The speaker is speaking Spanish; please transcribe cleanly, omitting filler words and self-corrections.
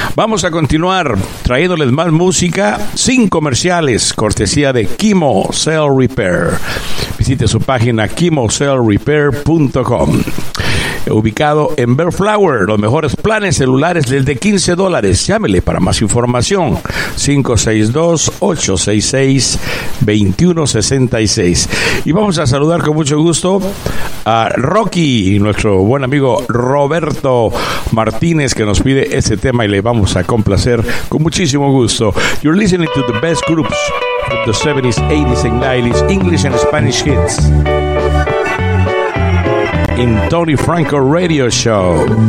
Vamos a continuar trayéndoles más música sin comerciales, cortesía de Kimo Cell Repair. Visite su página kimocellrepair.com. Ubicado en Bellflower, los mejores planes celulares desde $15. Llámele para más información. 562-866-2166. Y vamos a saludar con mucho gusto a Rocky, nuestro buen amigo Roberto Martínez, que nos pide este tema y le vamos a complacer con muchísimo gusto. You're listening to the best groups from the 70s, 80s and 90s, English and Spanish hits in Tony Franco Radio Show.